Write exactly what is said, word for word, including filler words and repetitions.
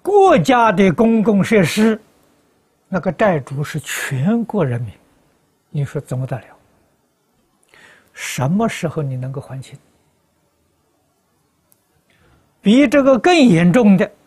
国家的公共设施，那个债主是全国人民，你说怎么得了？什么时候你能够还清？比这个更严重的，